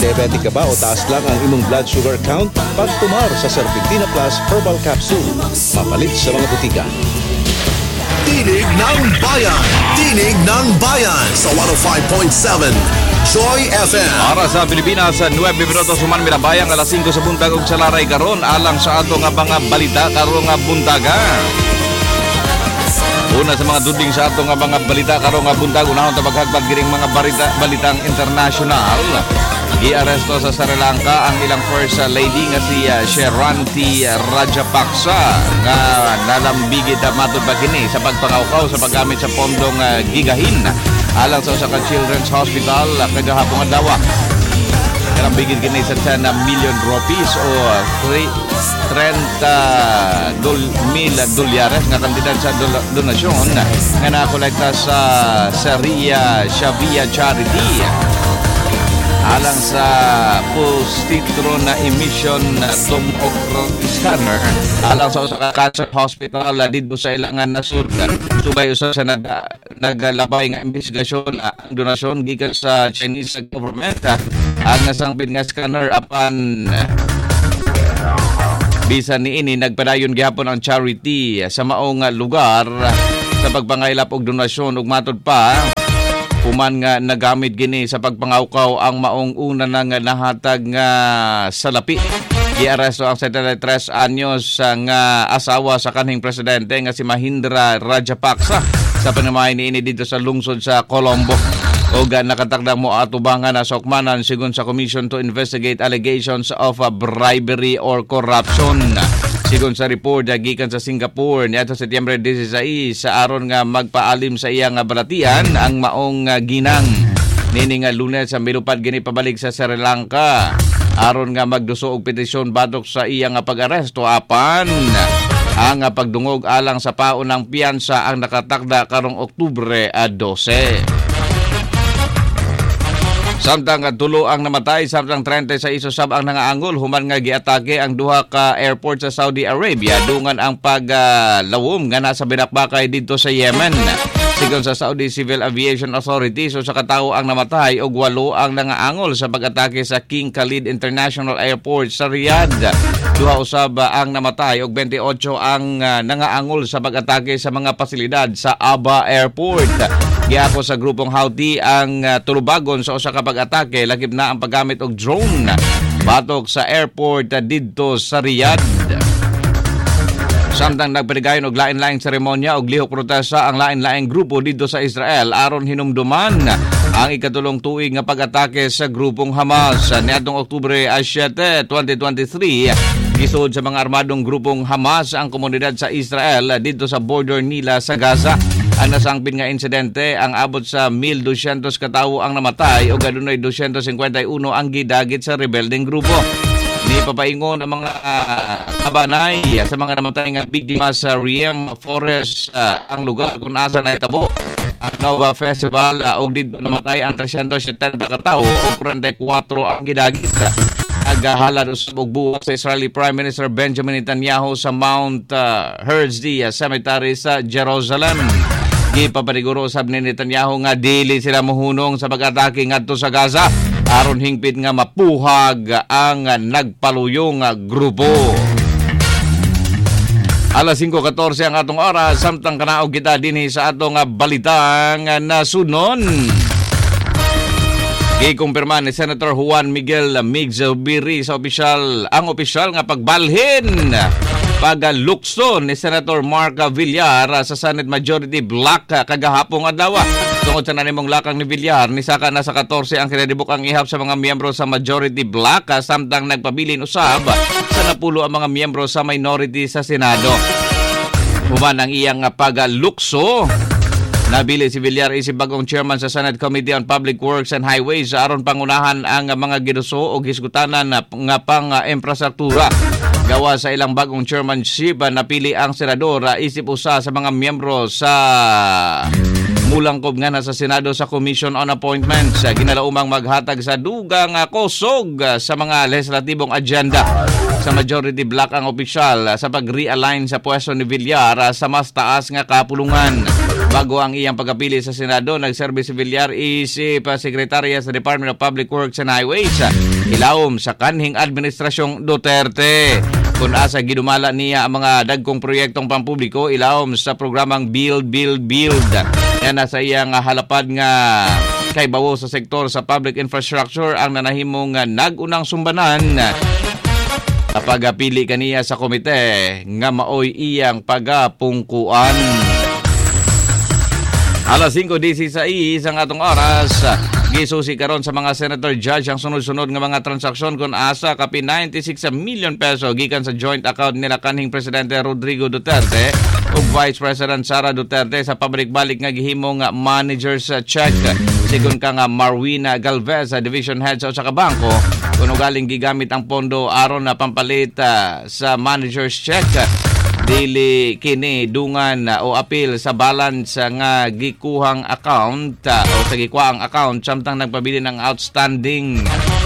Diabetic ka ba o taas lang ang imong blood sugar count? Pagtumar sa Serpentina Plus Herbal Capsule. Mapalit sa mga butika. Tinig ng Bayan! Tinig ng Bayan sa 105.7 Joy FM. Para sa Pilipinas, 9 minutos human minabayang alas 5 sa buntag ug sa laray karon alang sa ato nga mga balita karong nga buntaga. Una sa mga duding sa ato nga mga balita karong nga buntag, unahon ta maghagbag gining mga balitang international. Giaresto sa Sri Lanka ang ilang first lady nga si Sherranti Rajapaksa nga nalambigid matud pa kini sa pagpangawkaw sa paggamit sa pondong gigahin alang sa usa ka children's hospital kagahapon nga dawa. Nalambigid kini sa 10 million rupees o 30 mil dolyares nga kantidad sa donasyon nga nakolekta sa Shavia Charity alang sa positron na emission tomography scanner alang sa usa ka cancer hospital dito sa ilangan nasud. Subay usa sa naglabay nga investigasyon ang donasyon gikan sa Chinese government ang nasangpid nga scanner apan bisan niini nagpadayon gihapon ang charity sa maong lugar sa pagpangaylap og donasyon ug matud pa human nga nagamit gini sa pagpangawkaw ang maong una nang nahatag nga salapi. Giaresto ang 73 anyos nga asawa sa kanhing presidente nga si Mahindra Rajapaksa sa panamahay niini dito sa lungsod sa Colombo. O nakatagdang mo atubangan sa hukmanan sigon sa Commission to Investigate Allegations of Bribery or Corruption. Sigon sa report gikan sa Singapore niadto Setyembre 16 sa aron nga magpaalim sa iyang balatian ang maong ginang. Nini nga Lunes sa milupad gini pabalik sa Sri Lanka aron nga magduso og petisyon batok sa iyang pag-aresto apan ang pagdungog alang sa paunang piyansa ang nakatakda karong Oktubre 12. Samtang tulo ang namatay, samtang 30 sa isusab ang nangaangol human nga giatake ang duha ka airport sa Saudi Arabia dungan ang paglawom nga nasa binakbakay dito sa Yemen. Sigon sa Saudi Civil Aviation Authority, so sa katawo ang namatay og 8 ang nangaangol sa pag-atake sa King Khalid International Airport sa Riyadh. Duha usab ang namatay og 28 ang nangaangol sa pag-atake sa mga pasilidad sa Aba Airport. Giako sa grupong Houthi ang tulubagon sa usa ka pag-atake lakip na ang paggamit og drone batok sa airport didto sa Riyadh. Samtang nagpanigayon og lain-laing seremonya og lihok protesta ang lain-laing grupo dito sa Israel aron hinumduman ang ikatulong tuig nga pag-atake sa grupong Hamas. Niadtong Oktubre 7, 2023, gisod sa mga armadong grupong Hamas ang komunidad sa Israel dito sa border nila sa Gaza. Ang nasangpin nga insidente ang abot sa 1,200 katawo ang namatay o gadunay 251 ang gidagit sa rebelding grupo. Ni papaingon ang mga kabanay sa mga namatay nga biktima sa Riem Forest ang lugar kung asa na itabo ang Nova Festival og dito namatay ang 370 katawo o 44 ang gidagit. Agahalad usab og buwak sa Israeli Prime Minister Benjamin Netanyahu sa Mount Herzl Cemetery sa Jerusalem. Gipapaniguro usab ni Netanyahu nga dili sila mohunong sa pag-atake ngadto sa Gaza aron hingpit nga mapuhag ang nagpaluyong grupo. Alas 5:14 ang atong oras, samtang kanaog kita dinhi sa atong balitang nasunon. Gikumpirma ni Senator Juan Miguel Migzubiri sa ang opisyal nga pagbalhin pagalukso ni Senator Mark Villar sa Senate Majority Block kagahapon adlaw. Tungod sa nanimong lakang ni Villar, nisaka na sa 14 ang kinadibuk ang ihap sa mga miyembro sa Majority Block samtang nagpabilin usab sa 10 ang mga miyembro sa minority sa Senado. Human ang iyang pagalukso, nabili si Villar isip bagong chairman sa Senate Committee on Public Works and Highways aron pangunahan ang mga giduso o gisgutanan nga pang-infrastruktura. Gawa sa ilang bagong chairmanship, napili ang senador isip usa sa mga miyembro sa mulangkob nga na sa Senado sa Commission on Appointments. Ginalaumang maghatag sa dugang kusog sa mga legislatibong agenda. Sa Majority Block ang opisyal sa pag-realign sa pwesto ni Villar sa mas taas nga kapulungan. Bago ang iyang pagkapili sa Senado, nagserbi si Villar isip sekretarya sa Department of Public Works and Highways, ilawom sa kanhing administrasyong Duterte. Kung asa gidumala niya ang mga dagkong proyektong pampubliko, ilawom sa programang Build, Build, Build. Yan nasa iyang halapad nga kay bawo sa sektor sa public infrastructure ang nanahimong nagunang sumbanan kapag pili kaniya sa komite nga maoy iyang pagapungkuan. Alas 5:16 ang atong oras. Gisusi karon sa mga senator judge ang sunod-sunod nga mga transaksyon kun asa kapin 96 million peso gikan sa joint account nila kanhing Presidente Rodrigo Duterte ug Vice President Sara Duterte sa pabalik-balik nga gihimong managers check. Sigon ka nga Marwina Galvez, Division Head sa usa ka bangko, kuno galing gigamit ang pondo aron na pampalit sa managers check. Dili kini dungan o apil sa balance nga gikuhang account o sa gikuhang account samtang nagpabili ng outstanding.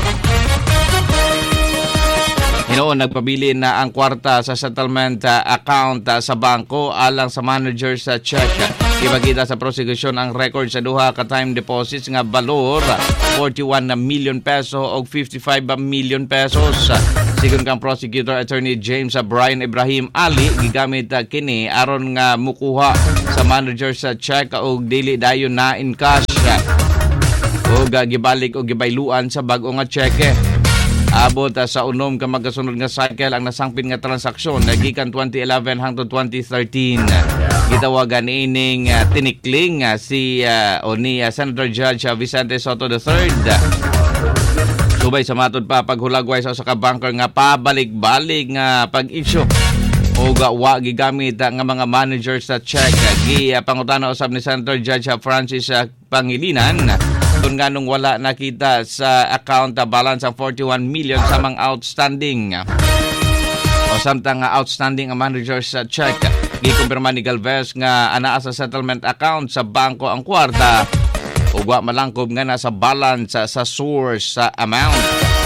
Hinoon nagpabili na ang kwarta sa settlement account sa bangko alang sa manager's check. Ipakita sa prosecution ang record sa duha ka time deposits nga balor 41 million peso o 55 million pesos. Sigon kang prosecutor attorney James Brian Ibrahim Ali, gigamit kini aron nga mukuha sa manager's check o dili dayon na in cash o gibalik o gibayluan sa bag-o nga cheque. Abot sa unom ka magasunod nga cycle ang nasangpit nga transaksyon nagikan 2011 hangtod 2013. Gitawagan ining tinikling si Senator Judge Vicente Soto III. Subay sa matod pa paghulagway sa usa ka banker nga pabalik-balik nga pag-issue o wa gigamit nga mga managers sa check. Pangutana usab ni Senator Judge Francis Pangilinan kung ganong wala nakita sa account balance ang 41 million sa mga outstanding o samtang outstanding ang managers sa check. Gikumpirma ni Galvez nga anaa sa settlement account sa bangko ang kwarta o wa malangkob nga nasa balance sa source sa amount.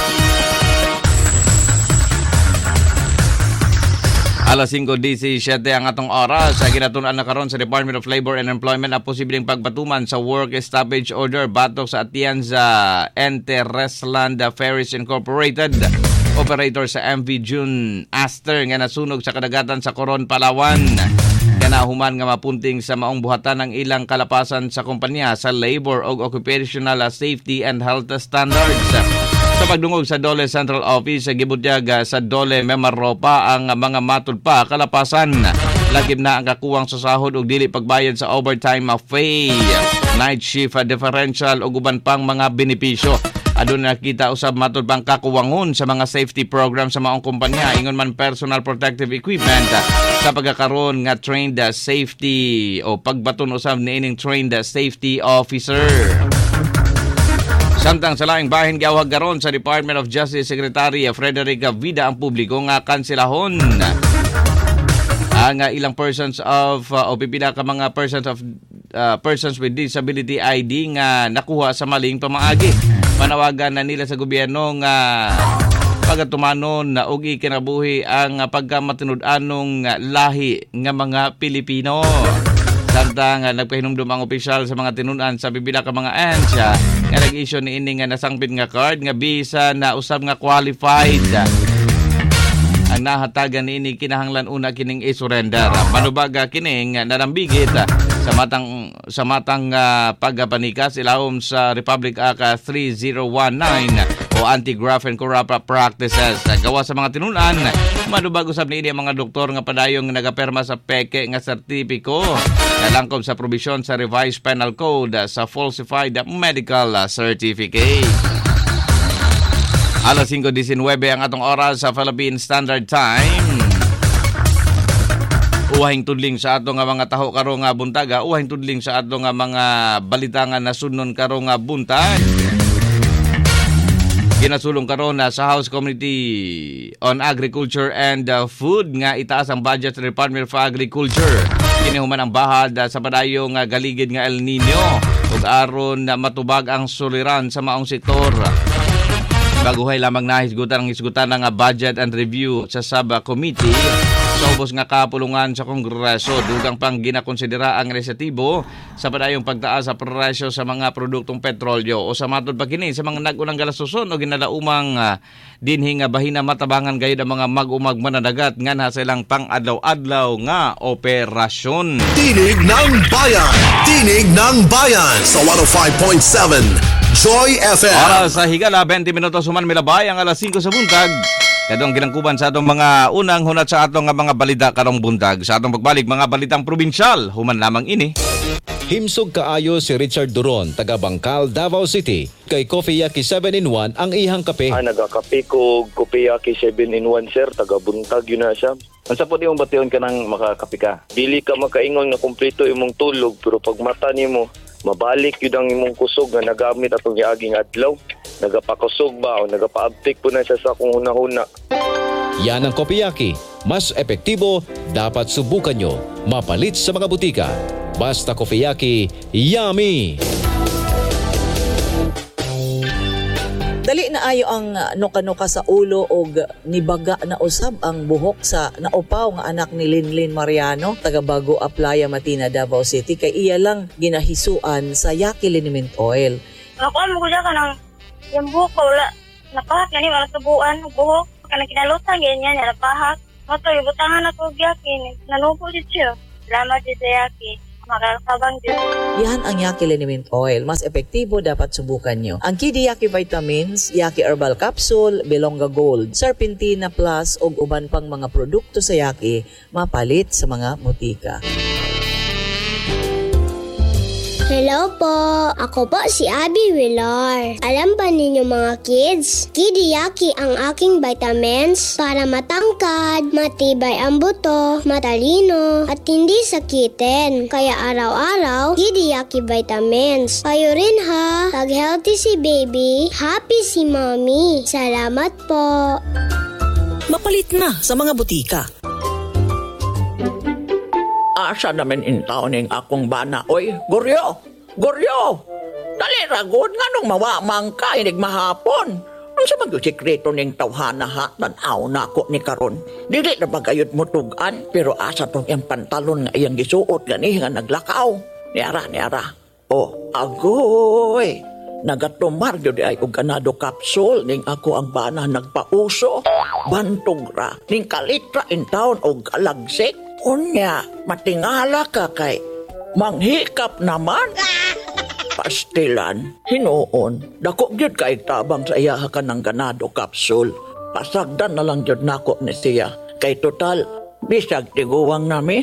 Alas 5:17 ang atong oras. Ginatunan na karon sa Department of Labor and Employment ang posibleng pagpatuman sa work stoppage order batok sa Atienza Ente Resland Ferries Incorporated, operator sa MV June Aster nga nasunog sa kadagatan sa Coron, Palawan. Kanahuman nga mapunting sa maong buhatan ng ilang kalapasan sa kumpanya sa labor o occupational safety and health standards. Sa pagdungog sa Dole Central Office, gibutyag sa Dole Memaropa ang mga matud pa kalapasan. Lagim na ang kakuwang sa sahod ug dili pagbayad sa overtime pay, night shift differential ug uban pang mga benepisyo. Adun nakita usab matud pang kakuwangon sa mga safety program sa maong kumpanya, ingon man personal protective equipment sa pagkakaroon nga trained safety o pagbaton usab niining trained safety officer. Samtang sa laing bahin giawhag garon sa Department of Justice Secretary Frederick Vida ang publiko nga kanselahon ang ilang persons of o pipila ka mga persons with disability ID nga nakuha sa maling pamaagi. Panawagan na nila sa gobyerno nga pagatumanon na og ikinabuhi ang pagkamatinud-anong lahi nga mga Pilipino. Samtang nagpahinumdum ang opisyal sa mga tinunan sa pipila ka mga ansya nga nag-issue ni ini nga nasangpit nga card nga bisa na usab nga qualified. Ang nahatagan ni ini kinahanglan una kining i-surrender. Manubaga kining narambigit sa matang pagpanikas ilawom sa Republic Act 3019 o Anti-Graft and Corrupt Practices. Gawa sa mga tinunan, manubag usab ni ini ang mga doktor nga padayong nagaperma sa peke nga sertipiko nalangkob sa probisyon sa Revised Penal Code sa Falsified Medical Certificate. Alas 5:19 ang atong oras sa Philippine Standard Time. Uwahing tudling sa ato nga mga taho karo nga buntaga, uwahing tudling sa ato nga mga balita nga nasunnon karo nga buntag. Ginasulong karon na sa House Committee on Agriculture and Food nga itaas ang budget sa Department of Agriculture. Kinihuman ang bahad sa padayong galigid nga El Nino ug aron matubag ang suliran sa maong sektor. Baguhay lamang na hisgutan ng budget and review sa subcommittee sa ubos nga kapulungan sa Kongreso. Dugang pang ginakonsidera ang resetibo sa padayong pagtaas sa presyo sa mga produktong petrolyo o sa matod pa kini sa mga nag-unang galasuson o ginalaumang dinhi nga bahina matabangan gayud ang mga mag-umag mananagat nga na silang pang-adlaw-adlaw nga operasyon. Tinig ng Bayan! Tinig ng Bayan sa 105.7 Joy FM. Para sa higala, 20 minutos human milabay ang alas 5 sa buntag. Kadong ginangkuban sa atong mga unang hunat sa atong mga balita karong buntag. Sa atong pagbalik mga balitang probinsyal, human lamang ini. Himsog kaayo si Richard Duron, taga Bangkal, Davao City. Kay Coffee Yaki 7-in-1 ang ihang kape. Nagakape ko Coffee Yaki 7-in-1 sir, taga buntag yun na siya. Unsa po di mong bation ka nang makakape ka? Dili ka makaingon nga kumpleto imong tulog, pero pag mata nimo mabalik yun ang imong kusog nga nagamit atong giaging adlaw. Nagapakusog ba o nagapaabtik po na siya sa kung huna-huna. Yan ang Coffee Yaki. Mas epektibo, dapat subukan nyo. Mapalit sa mga butika. Basta Coffee Yaki, yummy! Dali na ayo ang nuka-nuka sa ulo og nibaga na usab ang buhok sa naupaw nga anak ni Linlin Mariano, taga Bago Aplaya, Matina, Davao City. Kay iya lang ginahisuan sa Yaki Liniment Oil. Nakuha mo ko dyan ka ng yung buhok ko, wala. Napahak na ni, wala tubuan, buhok. Kana kinalutan, ganyan, napahak. Mato, ibutangan ako Yaki, nanupo dito siya. Salamat dito Yaki. Makakabang dito. Yan ang Yaki Liniment Oil. Mas epektibo, dapat subukan nyo. Ang Kidi Yaki Vitamins, Yaki Herbal Capsule, Belonga Gold, Serpentina Plus, ug uban pang mga produkto sa Yaki, mapalit sa mga butika. Hello po! Ako po si Abby Villar. Alam ba ninyo mga kids? Kidi Yaki ang aking vitamins para matangkad, matibay ang buto, matalino, at hindi sakitin. Kaya araw-araw, Kidi Yaki vitamins. Kayo rin ha! Pag healthy si baby, happy si mommy. Salamat po! Mapalit na sa mga butika. Asa namin intaw ning akong bana. Oy, Goryo! Goryo! Dali ragod nga nung mawamang ka inig mahapon. Ang sa mag-sikreto ning tawhana ha, tanaw na ako ni karon. Dili na bagayod mo tugan, pero asa tong yung pantalon nga iyang gisuot gani nga naglakaw. Niara. Oh, agoy! Nagatumar yun ay og ganado capsule ning ako ang bana nagpauso. Bantog ra, ning kalitra in town og alagsik. Unya, matingala ka kay manghikap naman. Pastilan, hinuon, dako gyud kay tabang sa iya ka ng ganado capsule. Pasagdan na lang gyud nako ni siya. Kay total, bisag tiguwang nami.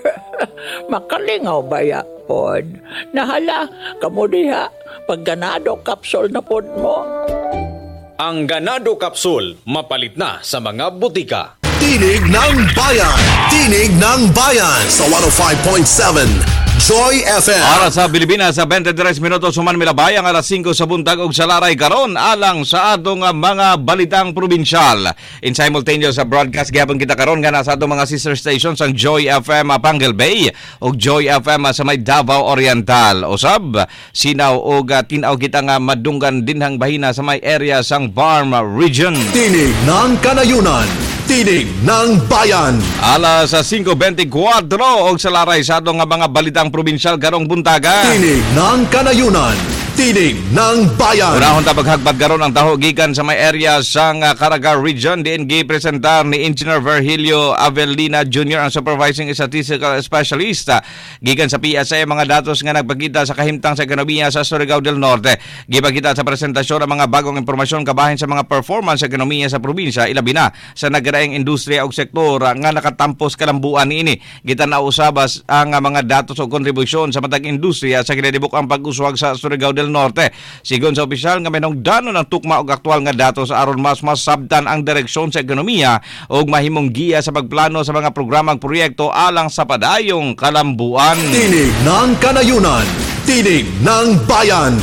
Makalingaw baya pod. Nahala, kamo diha, pag ganado capsule na pod mo. Ang ganado capsule, mapalit na sa mga butika. Tinig ng Bayan! Tinig ng Bayan sa 105.7 Joy FM. Para sa Pilipinas sa 23 minutos human milabay ang alas 5 sa buntag og sa laray karon alang sa atong mga balitang probinsyal. In simultaneous sa broadcast gyapon kita karon nga sa atong mga sister stations ang Joy FM Pangal Bay ug Joy FM sa may Davao Oriental. Usab sinaw og tinaw kita nga madunggan dinhang bahina sa may area sang Barm Region. Tinig ng Kanayunan. Tinig ng Bayan. Alas sa 5:24 og sa laray sa atong mga balitang probinsyal karong buntaga. Tinig ng Kanayunan. Tinig ng Bayan. Unahon ta paghagpad karon ang taho gikan sa may area sang Caraga Region diin gipresentar ni Engineer Virgilio Avelina Jr. ang Supervising Statistical Specialist gikan sa PSA mga datos nga nagpakita sa kahimtang sa ekonomiya sa Surigao del Norte. Gipakita sa presentasyon ang mga bagong impormasyon kabahin sa mga performance sa ekonomiya sa probinsya ilabi na sa nagaraing industriya ug sektor nga nakatampos kalambuan niini. Gitan-aw usabas ang mga datos o kontribusyon sa matag industriya sa kinadibuk ang pag-uswag sa Surigao del Norte. Sigon sa opisyal nga minungdanon ang tukma og aktual nga datos aron mas sabtan ang direksyon sa ekonomiya ug mahimong giya sa pagplano sa mga programang proyekto alang sa padayong kalambuan. Tinig ng Kanayunan. Tinig ng Bayan.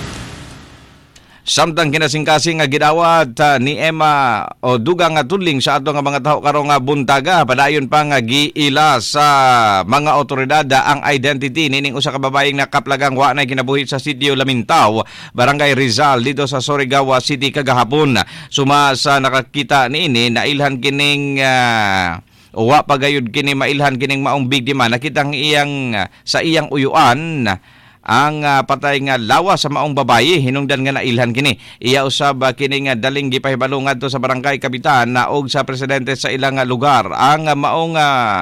Samtang kinasingkasing nga gidawat ni Emma o dugang nga tudling sa ato nga mga taho karong nga buntaga padayon pa nga giila sa mga otoridad ang identity nining usa ka babayeng nakaplagang wa nay kinabuhi sa sitio Lamintaw, Barangay Rizal dito sa Surigao City kagahapon. Suma sa nakakita niini nailhan kining Wa pagayud kini mailhan kining maong biktima. Nakitang iyang sa iyang uyuan ang patay nga lawas sa maong babaye hinungdan nga nailhan kini. Iya usab kini nga daling gipahibalo ngadto sa barangay kapitan na og sa presidente sa ilang lugar. Ang maong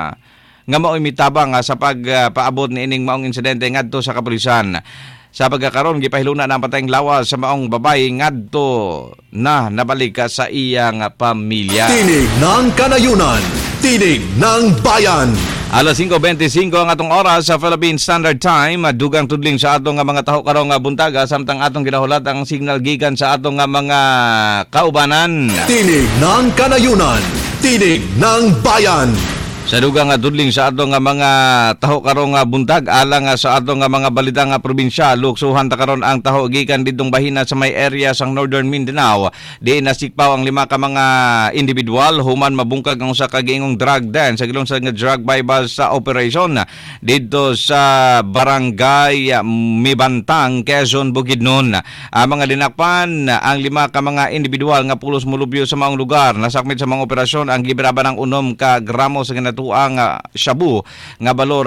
nga mao'y mitabang sa pagpaabot ni ining maong insidente ngadto sa kapulisan. Sa pagkakaroon, gipahiluna na ang patayng lawas sa maong babae ngadto na nabalik sa iyang pamilya. Tinig ng Kanayunan, Tinig ng Bayan. Alas 5:25 ang atong oras sa Philippine Standard Time. Dugang tudling sa atong mga taho karong buntaga samtang atong ginahulat ang signal gikan sa atong mga kaubanan. Tinig ng Kanayunan, Tinig ng Bayan. Sa dugang tudling sa atong mga taho karong buntag alang sa atong mga balita nga probinsya, luksuhan ta karon ang taho gikan didtong bahina sa may area sang Northern Mindanao. Di nasikpaw ang 5 ka mga individual human mabungkag ang usa ka giingong drug den sa gilong sa drug bypass sa operation didto sa barangay Mibantang, Quezon, Bukidnon. Ang mga dinakpan ang 5 ka mga individual nga pulos mulubyo sa maong lugar. Nasakmit sa mga operasyon ang gibraba ng 6 ka gramo sa ang shabu nga balor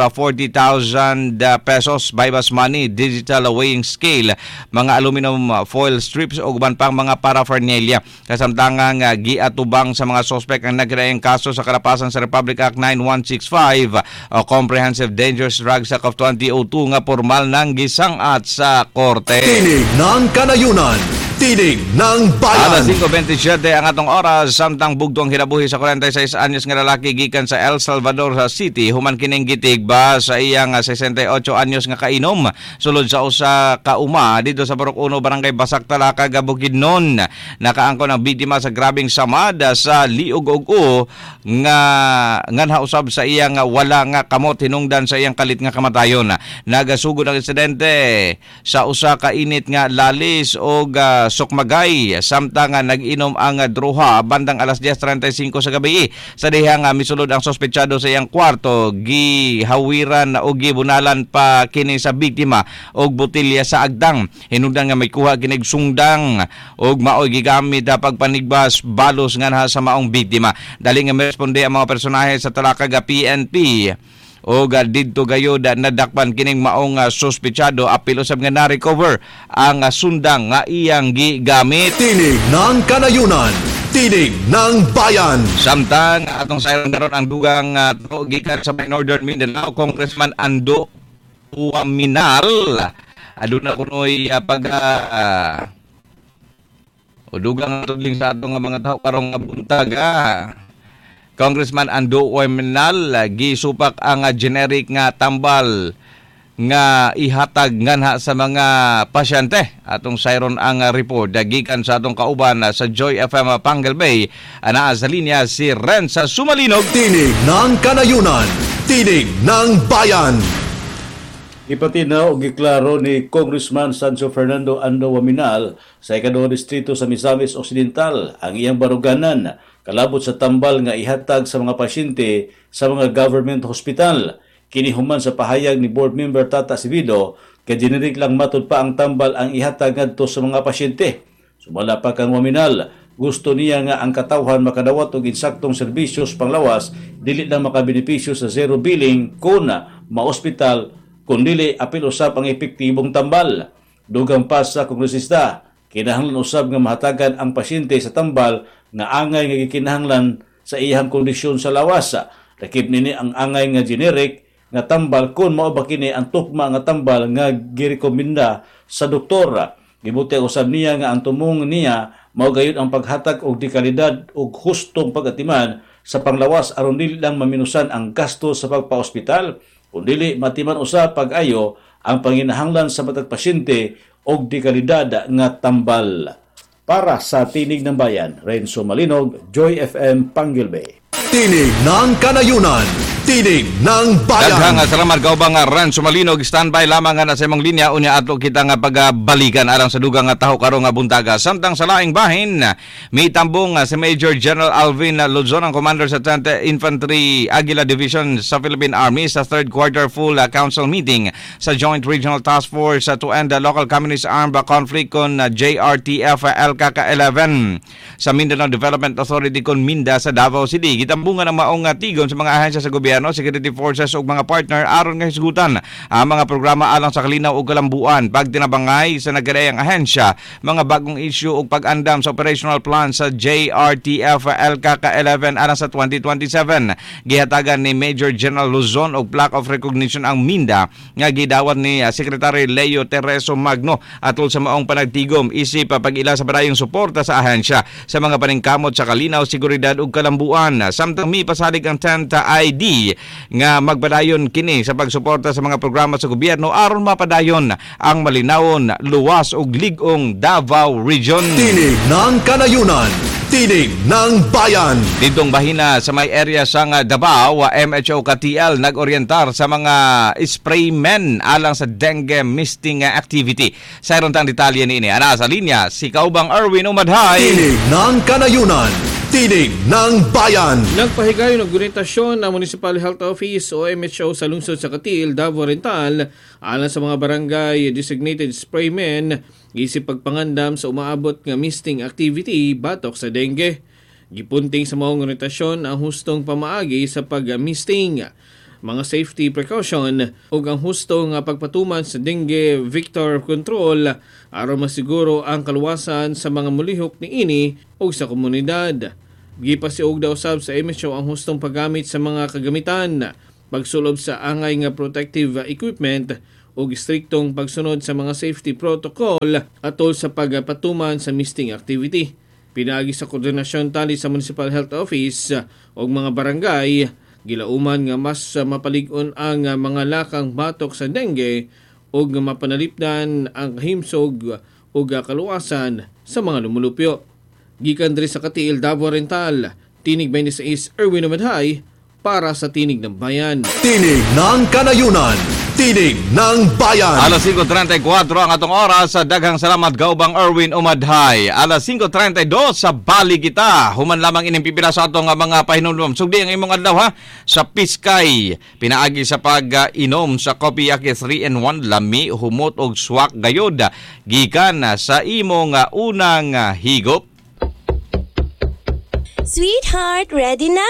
40,000 pesos, bypass money, digital weighing scale, mga aluminum foil strips o uban pang mga paraphernalia. Kasamtangang giatubang sa mga suspect ang nagkiraang kaso sa karapasan sa Republic Act 9165 o Comprehensive Dangerous Drugs Act of 2002 nga formal nang gisangat sa korte. Tinig ng Kanayunan, Tinig ng Bayan. Alas 5:27 ang atong oras samtang bugtong hinabuhi sa 46 anyos nga lalaki gikan sa El Salvador City human kining gitigba sa iyang 68 anyos nga kainom sulod sa usa ka uma dito sa Purok 1 Barangay Basak Talaka, Bukidnon. Nakaangkon ang biktima sa grabing samad sa liog-og nga nganhausab sa iyang wala nga kamot hinungdan sa iyang kalit nga kamatayon. Nagasugod ang insidente sa usa ka init nga lalis og sukmagay samtang nag-inom ang droha bandang alas 10:35 sa gabi. Sa dihang misulod ang sospechado sa iyang kwarto, gihawiran o gibunalan pa kini sa biktima og botelya sa agdang. Hinungdan nga may kuha kinig sungdang og maoy gigamit pagpanigbas balos nga sa maong biktima. Dali nga responde ang mga personahe sa Talakaga PNP o didto gayod nadakpan kining maong suspechado apil usab nga na-recover ang sundang nga iyang gigamit. Tinig ng Kanayunan, Tinig ng Bayan. Samtang atong sayron karon ang dugang gikan sa Northern Mindanao, Congressman Ando Uaminal aduna kunoy dugang tudling sa atong mga tawo karong buntag. Congressman Ando Uaminal gisupak ang generic nga tambal nga ihatag nganha sa mga pasyente. Atong sayron ang report gikan sa atong kauban sa Joy FM Pangal Bay. Anaa sa linya si Renza Sumalinog. Tinig ng Kanayunan, Tinig ng Bayan. Ipatinaw og giklaro ni Congressman Sancho Fernando Ando Uaminal sa ikaduhang distrito sa Misamis Occidental ang iyang baruganan kalabot sa tambal nga ihatag sa mga pasyente sa mga government hospital. Kini human sa pahayag ni Board Member Tata Sivido, kay generic lang matud pa ang tambal ang ihatag ngadto sa mga pasyente. Sumala pa kang Uaminal, gusto niya nga ang katawhan makadawat og insaktong serbisyos panglawas, dili lang makabenepisyo sa zero billing kun ma-hospital, kun dili apil usab ang epektibong tambal. Dugang pa sa kongresista, kinahanglan usab nga mahatagan ang pasyente sa tambal nga angay nga gikinahanglan sa iyang kondisyon sa lawas. Lakip nini ang angay nga generic nga tambal kun mao ba kini ang tukma nga tambal nga girekomenda sa doktor. Gibuti usab niya nga ang tumong niya mao gayud ang paghatag og dekalidad ug hustong pag-atiman sa panglawas aron dili lang maminusan ang gasto sa pagpa-ospital kun dili matiman usab pag-ayo ang panginahanglan sa matag pasyente og dekalidad nga tambal. Para sa Tinig ng Bayan, Renzo Malinog, Joy FM Pangal Bay. Tinig ng Kanayunan, Tinig ng Bayan. Daghang salamat kaubang Rancho Malinog, standby lamang nga sa imong linya unya ato kita nga pagbalikan alang sa dugang nga taho karong nga buntaga. Samtang sa laing bahin, may tambong si Major General Alvin Luzon, ang commander sa 10th Infantry Aguila Division sa Philippine Army sa third quarter full council meeting sa Joint Regional Task Force to end the local communist armed conflict kon JRTF LKK-11 sa Mindanao Development Authority kon Minda sa Davao City. Gitambungan ang maong tigon sa mga ahensya sa gobyerno, security forces ug mga partner aron nga hisgutan ang mga programa alang sa kalinaw ug kalambuan, pagtinabangay sa nagkadayang ahensya, mga bagong issue ug pag-andam sa operational plan sa JRTF LKK-11 alang sa 2027. Gihatagan ni Major General Luzon og plaque of recognition ang Minda nga gidawat ni Secretary Leo Tereso Magno atol sa maong panagtigom isip pag-ila sa padayong suporta sa ahensya sa mga paningkamot sa kalinaw, seguridad ug kalambuan. Samtang mi pasalig ang 10th ID nga magpadayon kini sa pagsuporta sa mga programa sa gobyerno aron mapadayon ang malinawon, luwas ug lig-ong Davao Region. Tinig ng Kanayunan. Tinig ng Bayan. Ditong bahina sa may area sa Davao, MHO Katial nag-orientar sa mga spraymen alang sa dengue misting activity. Sa irontang detalye ni ini, ana sa linya si Kaubang Erwin Umadhay. Tinig ng Kanayunan. Tinig ng Bayan. Nagpahigayon ng orientasyon ng Municipal Health Office o MHO sa lungsod sa Katiil, Davao Oriental alang sa mga barangay designated spraymen isip pagpangandam sa umaabot nga misting activity batok sa dengue. Gipunting sa maong orientasyon ang hustong pamaagi sa pag-misting, mga safety precaution ug ang hustong pagpatuman sa dengue vector control aron masiguro ang kaluwasan sa mga mulihok niini ug sa komunidad. Gipasiog daw sab sa MHO ang hustong paggamit sa mga kagamitan, pagsulob sa angay nga protective equipment ug striktong pagsunod sa mga safety protocol atol sa pagpatuman sa misting activity. Pinaagi sa koordinasyon tali sa Municipal Health Office ug mga barangay, gilauman nga mas mapalig-on ang mga lakang batok sa dengue ug mapanalipdan ang himsog ug kaluwasan sa mga lumulupyo. Gikan diri sa Katiil, Davao Oriental, Tinig 26, Erwin Umadhay para sa Tinig ng Bayan. Tinig ng Kanayunan. Tinig ng Bayan. Alas 5:34 ang atong oras. Daghang salamat Kaubang Erwin Umadhay. Alas 5:32 sa bali kita. Human lamang ining pipila sa atong mga pahinumdum. Sugdi ang imong adlaw ha sa Piskay. Pinaagi sa pag-inom sa Kopiyaki 3-in-1, lami, humot og swak gayod. Gikan sa imong unang higop. Sweetheart, ready na!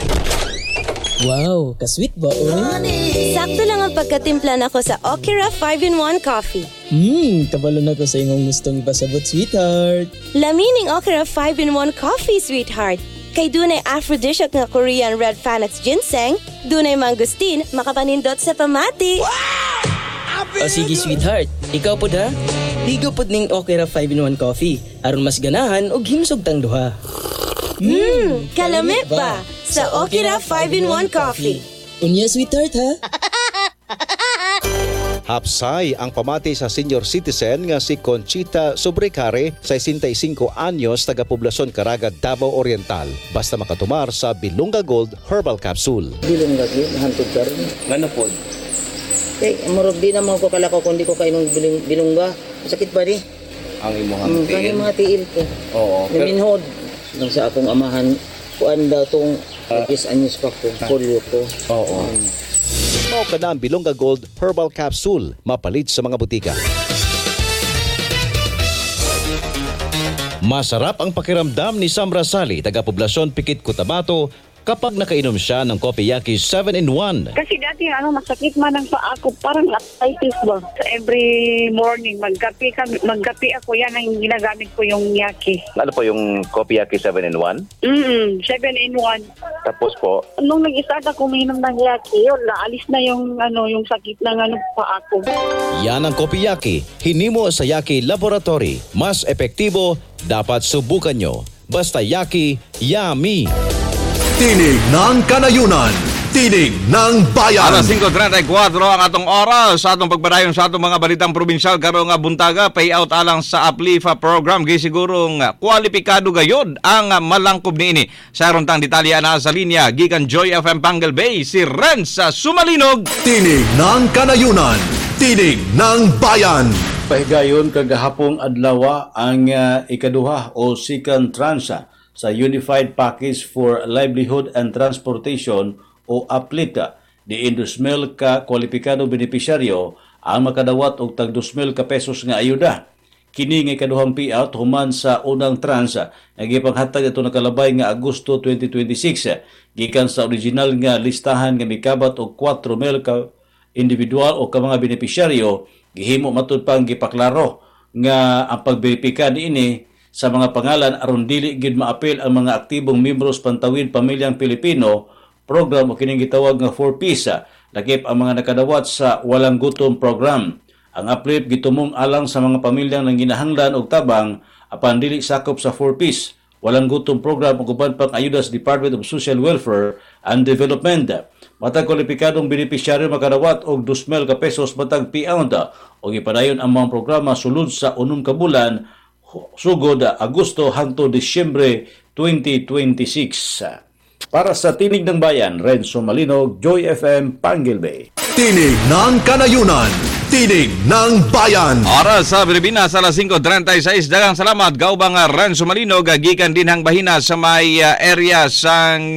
Wow, ka-sweet ba, oy? Sakto lang ang pagkatimpla nako sa Okira 5-in-1 coffee. Kabalo na ko sa imong gustong ipasabot, sweetheart. Lamining Okira 5-in-1 coffee, sweetheart. Kay dunay aphrodisiac nga Korean red Panax ginseng, dunay mangustin, makapanindot sa pamati. O sige, sweetheart. Ikaw po da? Higo po ning Okira 5-in-1 coffee. Aron mas ganahan og himsog tang duha. Kalamit ba sa Okira 5-in-1 coffee? Unya, sweetheart, ha? Hapsay ang pamati sa senior citizen nga si Conchita Sobrecare, 65 anyos, taga Poblacion Caraga, Davao Oriental. Basta makatumar sa Bilunga Gold Herbal Capsule. Bilunga Gold, hantod ka rin. Ano po? Marog di naman ko kalakaw kung di ko kainong bilungga. Sakit ba di? Ang imong tiil? Ang mga tiil ko. Oo. Naminhod. Nang sa akong amahan, kuan daw itong anyos pa ko, polio ko. Oo. Mao ka na ang Bilunga Gold Herbal Capsule, mapalit sa mga butika. Masarap ang pakiramdam ni Sam Rasali, taga Poblacion Pikit, Cotabato, kapag nakainom siya ng Kopiyaki 7-in-1. Kasi dati masakit man ang paa ko, parang arthritis ba. So every morning magkape ako, yan ang ginagamit ko yung yaki. Ano po yung Kopiyaki 7-in-1? 7-in-1. Tapos po? Nung nag-start ako uminom ng yaki, yun, naalis na yung sakit ng paa ko. Yan ang Kopiyaki, hinimo sa Yaki Laboratory. Mas epektibo, dapat subukan nyo. Basta Yaki, yummy! Tinig ng Kanayunan. Tinig ng Bayan. Alas 5:34 ang atong oras sa atong pagbadayon sa atong mga balitang probinsyal karong nga buntaga. Payout alang sa Aplifa program gisigurong kwalipikado gayod ang malangkob niini. Sa rontang detalye na sa linya gikan Joy FM Pangal Bay si Renz Sumalinog. Tinig ng Kanayunan. Tinig ng Bayan. Pahigayon kagahapong adlaw ang ikaduha o second tranche sa Unified Package for Livelihood and Transportation o APLITA. Diin 2,000 ka kwalipikado benepisyaryo ang makadawat og tag 2,000 ka pesos nga ayuda. Kini nga ikaduhang payout human sa unang tranche nga gipanghatag ato nakalabay nga Agosto 2026 gikan sa original nga listahan nga mikabat og 4,000 ka individual o ka mga benepisyaryo. Gihimo matud pang gipaklaro nga ang pagberipika niini sa mga pangalan aron dili gid maapil ang mga aktibong miyembros Pantawid Pamilyang Pilipino program o kining gitawag nga 4Ps, lakip ang mga nakadawat sa Walang Gutom program. Ang APLIP gitumong alang sa mga pamilyang nang ginahanglan og tabang apan dili sakop sa 4Ps, Walang Gutom program ug uban pang ayuda sa Department of Social Welfare and Development. Matag kwalipikadong benepisyaryo makadawat og 2,000 ka pesos matag payout o gipadayon ang mga programa sulod sa 6 ka bulan sugod Agosto hangtod Disyembre 2026. Para sa Tinig ng Bayan, Renz Sumalinog, Joy FM, Pangal Bay. Tinig ng Kanayunan. Tinig ng Bayan. Oras sa Pilipinas, alas 5:36. Daghang salamat, gaubang Renz Sumalinog, gikan dinhang bahina sa may area sang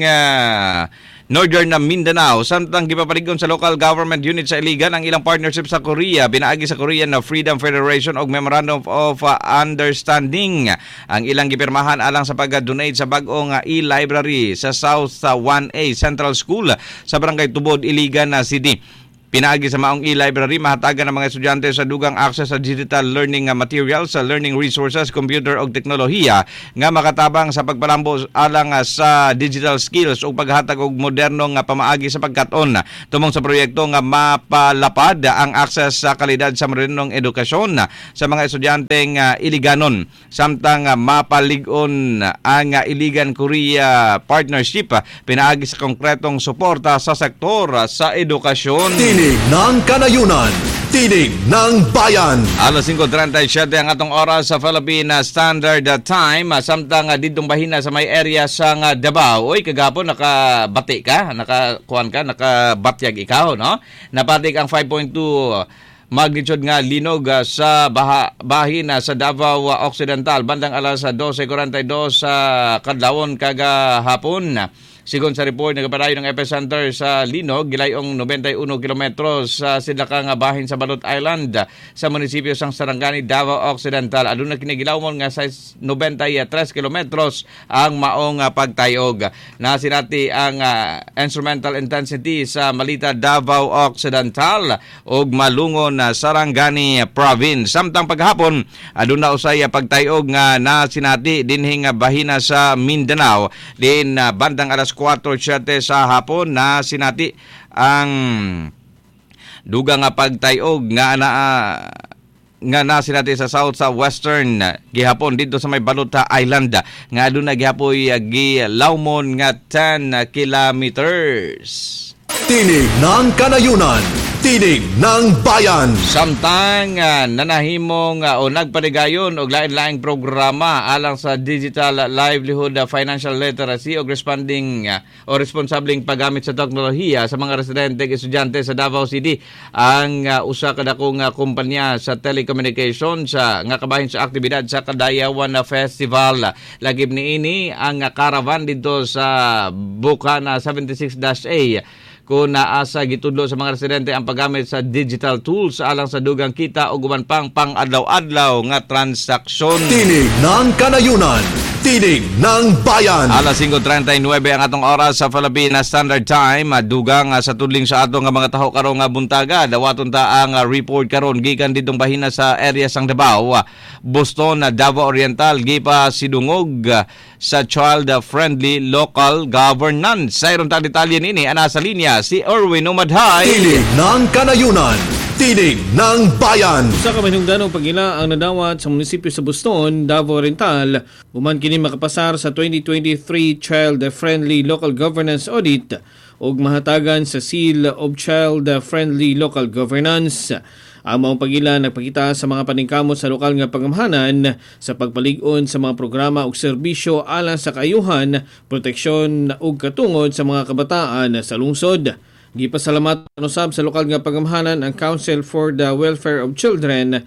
Northern Mindanao. Samtang gipapaligon sa local government unit sa Iligan ang ilang partnership sa Korea, binaagi sa Korean Freedom Federation og Memorandum of Understanding. Ang ilang gipirmahan alang sa pag-donate sa bag-ong e-library sa South 1A Central School sa Barangay Tubod, Iligan City. Pinaagi sa maong e-library, mahatagan ng mga estudyante sa dugang access sa digital learning materials, sa learning resources, computer o teknolohiya nga makatabang sa pagpalambo alang sa digital skills o paghatag og modernong pamaagi sa pagkaton. Tumong sa proyekto nga mapalapad ang access sa kalidad sa modernong edukasyon sa mga estudyanteng Iliganon. Samtang mapaligon ang Iligan Korea Partnership, pinaagi sa konkretong suporta sa sektor sa edukasyon. Tinig ng Kanayunan. Tinig ng Bayan. Alas 5:37 ang atong oras sa Philippine Standard Time. Samtang didtong bahina sa may area sa Davao. Oy, kagapon nakabati ka, nakakuan ka, nakabatyag ikaw, no? Napatik ang 5.2 magnitude nga linog sa bahin sa Davao Occidental bandang alas 12:42 sa kadlawon kagahapon. Sigon sa report, nagapadayon ng epicenter sa linog, gilayong 91 kilometros sa sidlakang bahin sa Balot Island sa munisipyo sang Sarangani, Davao Occidental. Aduna kinigilawmon nga sa 93 kilometros ang maong pagtayog. Nasinati ang instrumental intensity sa Malita, Davao Occidental ug Malungon, Sarangani Province. Samtang paghapon, aduna usay pagtayog nga nasinati dinhing bahina sa Mindanao. Din bandang alas 4:07 sa hapon na sinati ang dugang pagtayog nga nasinati sa south sa western gihapon dito sa may Balota Island nga aduna gihapoy gilawmon nga 10 kilometers. Tinig ng Kanayunan. Tinig ng Bayan. Samtang nanahimong o nagpanigayon og lain-laing programa alang sa digital livelihood, financial literacy o responding o responsableng paggamit sa teknolohiya sa mga residente estudyante sa Davao City. Ang usa ka dakong kumpanya sa telecommunications nga kabahin sa aktibidad sa Kadayawan Festival. Lagib niini ang caravan dito sa Bukana 76-A. Kung naasa gitudlo sa mga residente ang paggamit sa digital tools alang sa dugang kita o guman pang pang-adlaw-adlaw nga transaksyon. Tinig ng Kanayunan. Tinig ng Bayan. Alas 5:39 ang atong oras sa Philippine Standard Time. Dugang sa tudling sa atong mga taho karong buntaga. Dawaton ta ang report karon gikan didtong bahina sa area sang Davao. Boston, Davao Oriental, gipa sidungog sa child-friendly local governance. Sayron ta detalye nini ana sa linya si Erwin Umadhay. Tinig ng Kanayunan. Tinig ng Bayan. Sa kamanungdanong pagila ang nadawat sa munisipyo sa Boston, Davao Oriental, human kini makapasar sa 2023 Child-Friendly Local Governance Audit ug mahatagan sa Seal of Child-Friendly Local Governance. Ang maong pagila nagpakita sa mga paningkamot sa lokal nga pangamhanan sa pagpalig-on sa mga programa ug serbisyo alang sa kaayuhan, proteksyon ug katungod sa mga kabataan sa lungsod. Gipasalamat usab sa lokal nga pangamhanan ang Council for the Welfare of Children,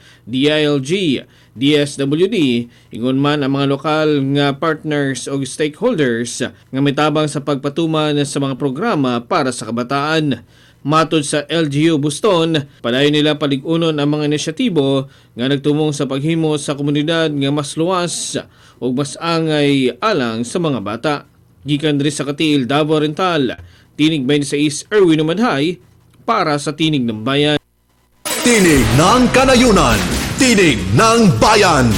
DILG, DSWD, ingon man ang mga lokal nga partners o stakeholders nga mitabang sa pagpatuman sa mga programa para sa kabataan. Matod sa LGU Buston, padayon nila palig-unon ang mga inisyatibo nga nagtumong sa paghimo sa komunidad nga mas luwas o mas angay alang sa mga bata. Gikan diri sa Katiil, Davao Oriental, Tinig 26 Erwin Umadhay para sa Tinig ng Bayan. Tinig ng Kanayunan, Tinig ng Bayan.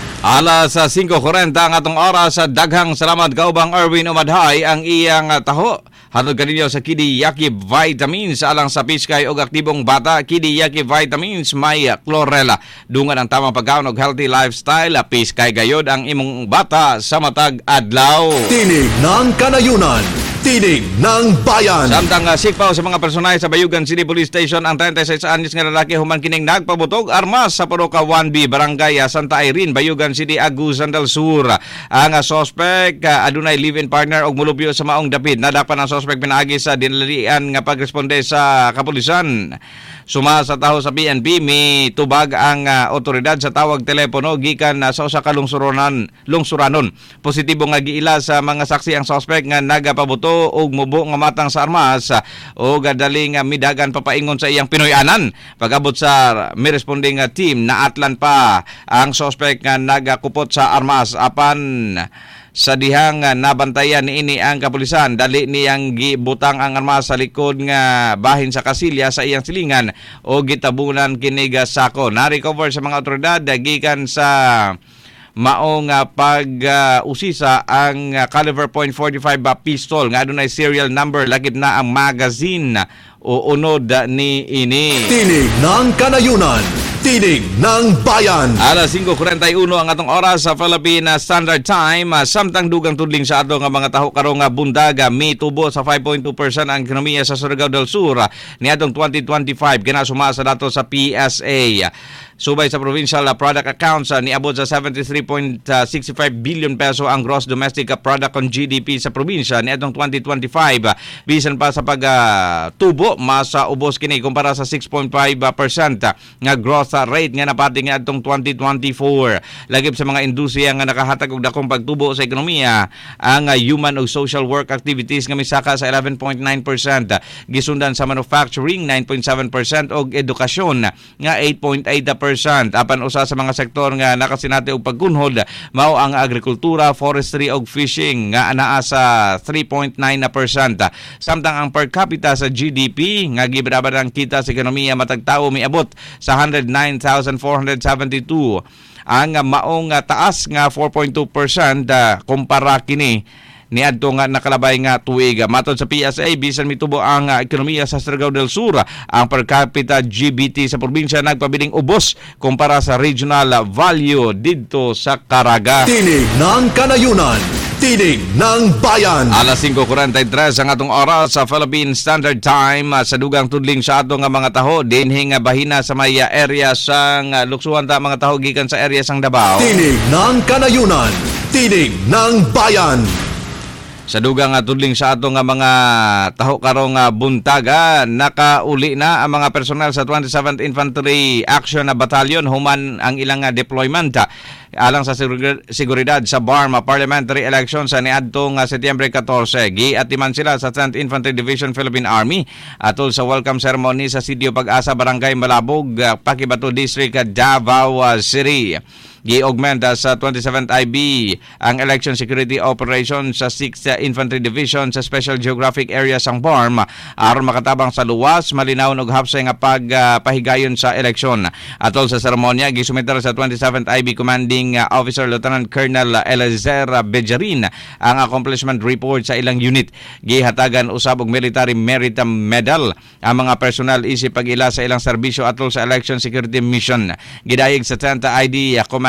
Alas sa 5:40 ang atong oras sa daghang salamat kaubang Erwin Umadhay ang iyang taho. Hatod kaninyo sa Kidi Yaki Vitamins alang sa piskay og aktibong bata. Kidi Yaki Vitamins may chlorella. Dungan ang tamang pagkaon og healthy lifestyle. Piskay gayod ang imong bata sa matag adlaw. Tinig ng Kanayunan, Tinig ng Bayan. Samtang sikpaw sa mga personay sa Bayugan City Police Station ang 36 anyos nga lalaki human kining nagpabutog armas sa Paroka 1B Barangay Santa Irene, Bayugan City, Agusan del Sur. Ang suspect adunay live-in partner og mulupyo sa maong dapit. Nadapan ang suspect pinaagi sa dinalian nga pagresponde sa kapulisan. Suma sa taho sa PNP, may tubag ang otoridad sa tawag telepono gikan sa usa ka lungsuranon. Positibo nga giila sa mga saksi ang suspect nga nagapabuto og mubo nga matang sa armas o gadaling midagan papaingon sa iyang Pinoy-anan. Pag-abot sa responding team, naatlan pa ang suspect nga nagakupot sa armas apan sa dihang nabantayan niini ang kapulisan, dali niyang gibutang ang armas sa likod nga bahin sa kasilya sa iyang silingan o gitabunan kiniga sako. Na-recover sa mga otoridad gikan sa maong pag-usisa ang caliber .45 pistol nga adunay serial number, lagip na ang magazine o unod ni ini. Tinig ng Kanayunan, Tinig ng Bayan. Alas 5:41 ang atong oras sa Philippine Standard Time. Samtang dugang tudling sa ato nga mga taho karong bundaga, mitubo sa 5.2% ang ekonomiya sa Surigao del Sur niadtong 2025 kinasuma sa dato sa PSA. Subay sa provincial product accounts, niabot sa 73.65 billion peso ang gross domestic product on GDP sa probinsya niadtong 2025. Bisan pa sa pagtubo, masa ubos kini kumpara sa 6.5% nga growth rate nga napati nga adtong 2024. Lagip sa mga industriya nga nakahatag og dakong pagtubo sa ekonomiya, ang human ug social work activities nga misaka sa 11.9%, gisundan sa manufacturing 9.7% og edukasyon nga 8.8%. Apan usa sa mga sektor nga nakasinati og pagkunhod mao ang agrikultura, forestry ug fishing nga anaa sa 3.9%. Samtang ang per capita sa GDP nga gibrabad ang kita sa ekonomiya matag tawo miabot sa 109,472. Ang maong taas nga 4.2% kumpara kini niadto nga nakalabay nga tuig. Matod sa PSA, bisan mitubo ang ekonomiya sa Surigao del Sur, ang per capita GBT sa probinsya nagpabiling ubos kumpara sa regional value didto sa Caraga. Tinig ng Kanayunan, Tinig ng Bayan. Alas 5:43 ang atong oras sa Philippine Standard Time. Sa dugang tudling sa ato nga mga taho dinhi nga bahina sa may area sang luksuhan ta mga taho gikan sa area sang Davao. Tinig ng Kanayunan, Tinig ng Bayan. Sa dugang tudling sa ato nga mga taho karong buntaga, nakauli na ang mga personel sa 27th Infantry Action Battalion human ang ilang deployment alang sa seguridad sa BARM parliamentary election sa niadtong Setyembre 14. Giatiman sila sa 10th Infantry Division Philippine Army atol sa welcome ceremony sa Sitio Pag-asa, Barangay Malabog, Pakibato District, Davao City. Gi-augment sa 27th IB ang election security operation sa 6th Infantry Division sa Special Geographic Area sang BARM aron makatabang sa luwas, malinaw ug hapsay nga pagpahigayon sa eleksyon. Atol sa seremonya gisumiter sa 27th IB Commanding Officer Lieutenant Colonel Eliezer Bejarin ang accomplishment report sa ilang unit. Gihatagan usab og Military Merit Medal ang mga personal isip pag-ila sa ilang serbisyo atol sa election security mission. Gidayeg sa 10th ID Command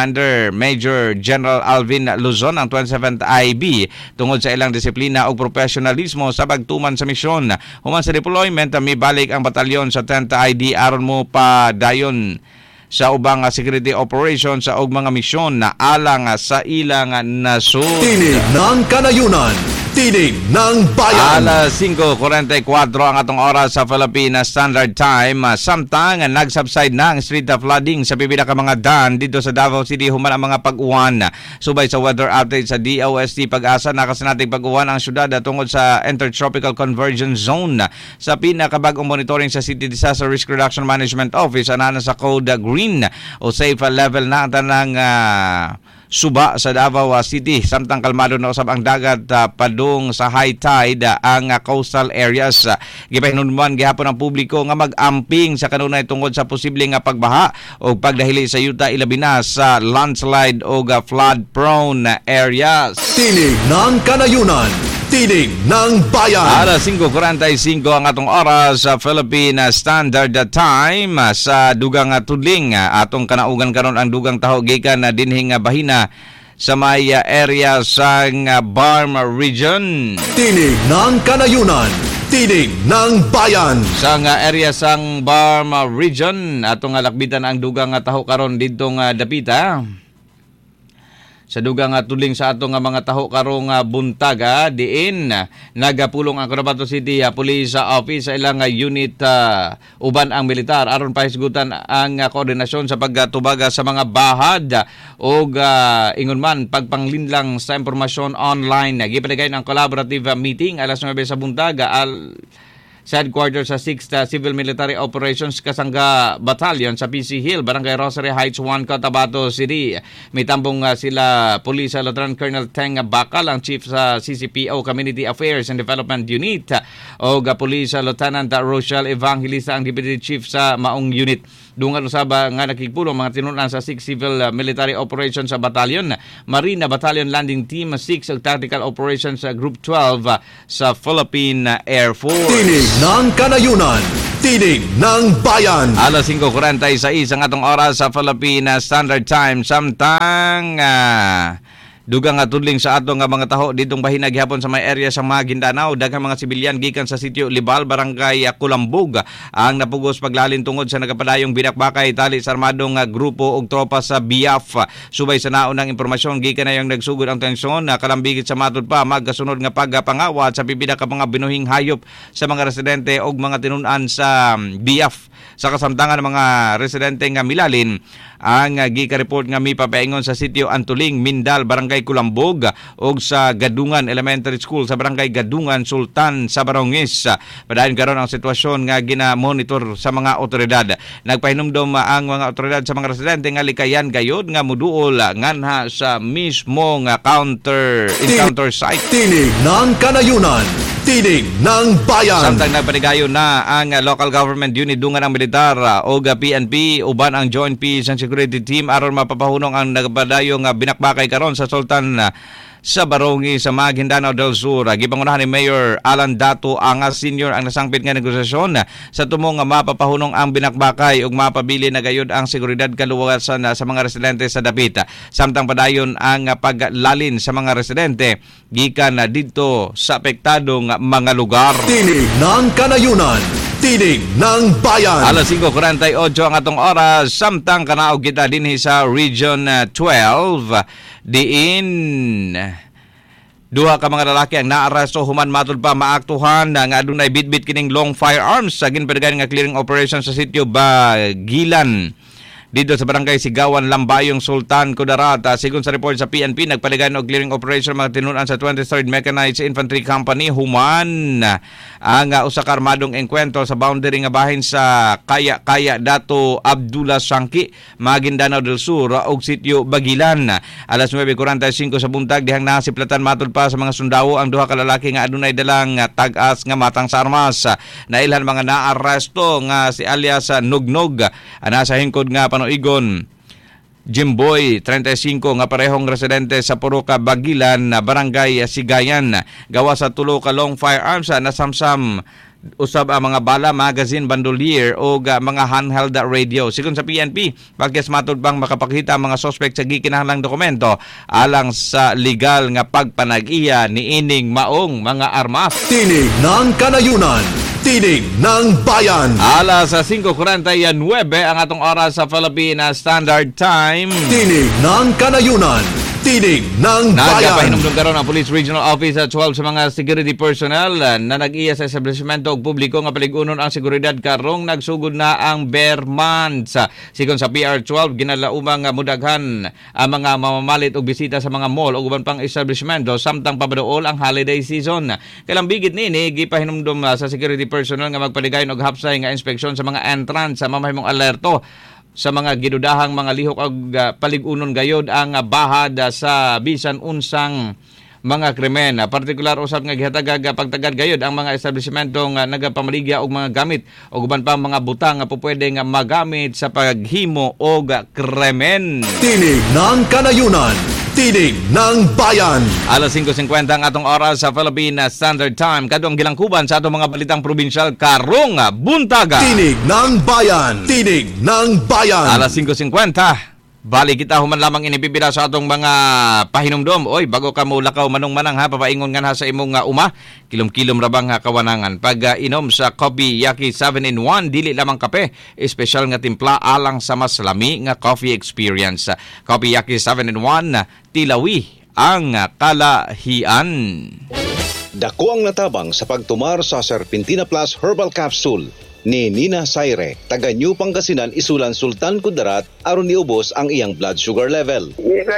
Commander Major General Alvin Luzon ang 27th IB tungod sa ilang disiplina o profesionalismo sa pagtuman sa misyon. Human sa deployment, may balik ang batalyon sa 10th ID aron mo pa dayon sa ubang security operations sa og mga misyon na alang sa ilang nasud. Tinig ng Kanayunan, Tinig ng Bayan. Alas 5:44 ang atong oras sa Philippine Standard Time. Samtang nagsubside na ang street flooding sa pipila ka mga dam dito sa Davao City human ang mga pag-uwan. Subay sa weather update sa DOST Pag-asa, nakasanatig pag-uwan ang syudad tungod sa Intertropical Convergence Zone. Sa pinakabag-ong monitoring sa City Disaster Risk Reduction Management Office, anana sa Code Green o safe level na ang tanang suba sa Davao City. Samtang kalmado na usab ang dagat padung sa high tide ang coastal areas. Gipahinumduman gihapon ang publiko nga mag-amping sa kanunay tungod sa posibleng pagbaha o pagdahili sa yuta ilabi na sa landslide o flood prone areas. Tinig ng Kanayunan, Tinig ng Bayan. Alas 5:45 ang atong oras sa Philippine Standard Time. Sa dugang tudling atong kanaugan karon ang dugang taho gikan na dinhing bahina sa may area sa Barm Region. Tinig ng Kanayunan, Tinig ng Bayan. Sa area sang Barm Region atong lakbitan ang dugang taho karon didtong dapita. Sa dugang tuling sa atong mga taho karong buntaga diin nagapulong ang Cotabato City Police Office sa ilang unit uban ang militar aron pahisgutan ang koordinasyon sa pagtubaga sa mga bahad o ingon man pagpanglinlang sa impormasyon online. Gipaligay ang collaborative meeting alas 9 sa buntaga sa headquarters sa 6th Civil Military Operations Kasangga Battalion sa PC Hill, Barangay Rosary Heights 1, Cotabato City. May tambong sila Police Lieutenant Colonel Teng Bakal, ang Chief sa CCPO Community Affairs and Development Unit, o Police Lieutenant Rochelle Evangelista, ang Deputy Chief sa Maong Unit. Dungan usaba nga nakikipulong mga tinunan sa 6 Civil Military Operations sa Battalion, Marina Battalion Landing Team 6 ug Tactical Operations Group 12 sa Philippine Air Force. Tinig ng Kanayunan, Tinig ng Bayan. Alas 5:46 ang atong oras sa Philippine Standard Time. Samtang dugang tudling sa atong mga taho ditong bahina gihapon sa may area sa Maguindanao, daghang mga sibilyan gikan sa sitio Libal, Barangay Kulambog ang napugos paglalin tungod sa nagapadayong binakbakay tali sa armadong grupo og tropa sa BIAF. Subay sa naunang impormasyon gikan na yung nagsugod ang tensyon na kalambigit sa matud pa magkasunod nga pagpangawat sa pipila ka mga binuhing hayop sa mga residente og mga tinunan sa BIAF. Sa kasamtangan ng mga residente nga milalin ang gika-report nga mipapaingon sa sitio Antuling, Mindal, Barangay Kulambog og sa Gadungan Elementary School sa Barangay Gadungan, Sultan sa Barongis. Padayon karon ang sitwasyon nga gina-monitor sa mga otoridad. Nagpahinumdom ang mga otoridad sa mga residente nga likayan gayud nga muduol nganha sa mismo nga encounter site. Tinig ng Kanayunan, Tinig ng Bayan. Samtang nagpanigayon na ang local government unit dungan ang militar o PNP uban ang Joint Peace and Security Team aron mapapahunong ang nagpadayong binakbakay karon sa Sultan sa Barongi sa Maguindanao del Sur. Gipangunahan ni Mayor Alan Dato ang senior ang nasangpit nga negosasyon sa tumong mapapahunong ang binakbakay ug mapabili na gayud ang seguridad kaluwasan sa mga residente sa dapit. Samtang padayon ang paglalin sa mga residente gikan dito sa apektadong mga lugar. Tinig ng Kanayunan, Tinig ng Bayan. Alas 5:48 ang atong oras. Samtang kanaog kita dinhi sa Region 12 diin duha ka mga lalaki ang naaresto human matud pa maaktuhan nga adunay bitbit kining long firearms sa ginpadagan nga clearing operation sa sitio Bagilan dito sa Barangay Sigawan, Lambayong, Sultan, Kudarat. Sigon sa report sa PNP, nagpaligan og clearing operation mga tinunan sa 23rd Mechanized Infantry Company human ang usa ka armadong engkwentro sa boundary nga bahin sa Kaya Dato Abdullah Sangki, Maguindanao del Sur og sitio Bagilan. Alas 9:45 sa buntag dihang nasiplatan matud pa sa mga sundao ang duha ka lalaki nga adunay dalang tag-as nga matang sa armas. Nailhan mga naaresto nga si alias Nugnog ana sa hingkod nga Panoigon Jimboy 35 nga parehong residente sa Puruka, Bagilan, Barangay Sigayan. Gawa sa tulo ka long firearms na samsam usab ang mga bala, magazine, bandolier o mga handheld radio. Sigon sa PNP, pagkes matud bang makapakita ang mga suspect sa gikinahanglang dokumento alang sa legal nga pagpanag-iya ni ining maong mga armas. Tinig ng Kanayunan, Tinig ng Bayan. Alas 5:49 ang atong oras sa Philippine Standard Time. Tinig ng Kanayunan, Tinig ng Bayan. Nagpahinumdum karon ang Police Regional Office at 12 sa mga security personnel na nag-iya sa establishmento og publiko nga paligunon ang seguridad karong nagsugod na ang bare months. Sigon sa PR12, ginalaumang mudaghan ang mga mamamalit og bisita sa mga mall o uban pang establishmento samtang pabaduol ang holiday season. Kalambigit nini gipahinumdum sa security personnel nga magpaligayon og hapsay nga inspeksyon sa mga entrance sa mamahimong alerto sa mga gidudahang mga lihok ag paligunon gayod ang bahad sa bisan unsang mga krimen. Partikular usab nga gihatag pagtagad gayod ang mga establishmento nga nagapamaligya og mga gamit o uban pa mga butang nga pupwede nga magamit sa paghimo og krimen. Tinig ng Kanayunan, Tinig ng Bayan. Alas 5:50 ang atong oras sa Philippine Standard Time. Kadtong gilangkuban sa atong mga balitang probinsyal karong buntaga. Tinig ng Bayan, Tinig ng Bayan. Alas 5:50. Bali kita human lamang inipipila sa atong mga pahinumdom. Oy, bago ka mo lakaw manong-manang ha, papaingon nga sa imong uma, kilom-kilom rabang ha kawanangan. Pag inom sa Coffee Yaki 7-in-1, dili lamang kape, espesyal nga timpla alang sa mas lami nga coffee experience. Coffee Yaki 7-in-1, tilawi ang kalahian. Dako ang natabang sa pagtumar sa Serpentina Plus Herbal Capsule ni Nina Saire, taga New Pangasinan, isulan Sultan Kudarat aron niubos ang iyang blood sugar level.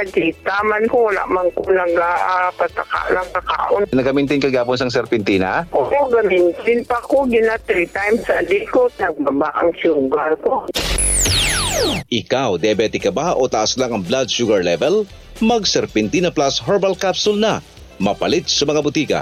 Taman ko, wala man ko pataka lang kakaon. Nagamintin kagapon sang Serpentina? Oo, gamintin pa ko, 3 times a day ko, nagbaba ang sugar ko. Ikaw, diabetic ka ba o taas lang ang blood sugar level? Mag Serpentina Plus Herbal Capsule na. Mapalit sa mga butika.